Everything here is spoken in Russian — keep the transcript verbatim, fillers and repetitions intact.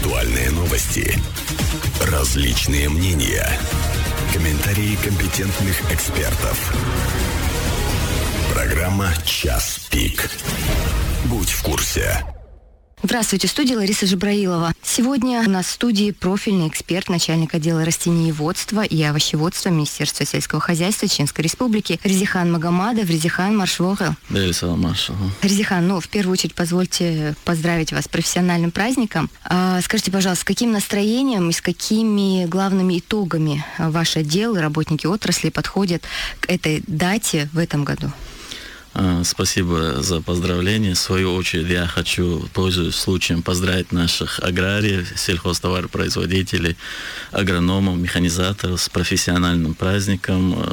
Актуальные новости, различные мнения, комментарии компетентных экспертов. Программа «Час пик». Будь в курсе. Здравствуйте, студия Лариса Джабраилова. Сегодня у нас в студии профильный эксперт, начальник отдела растениеводства и овощеводства Министерства сельского хозяйства Чеченской Республики Резихан Магомадов. Резихан, маршвохел. Резихан, ну, в первую очередь, позвольте поздравить вас с профессиональным праздником. А, скажите, пожалуйста, с каким настроением и с какими главными итогами ваш отдел и работники отрасли подходят к этой дате в этом году? Спасибо за поздравления. В свою очередь я хочу, пользуясь случаем, поздравить наших аграриев, сельхозтоваропроизводителей, агрономов, механизаторов с профессиональным праздником.